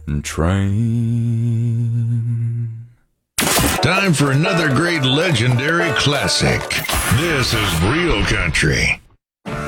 train. Time for another great legendary classic. This is Real Country.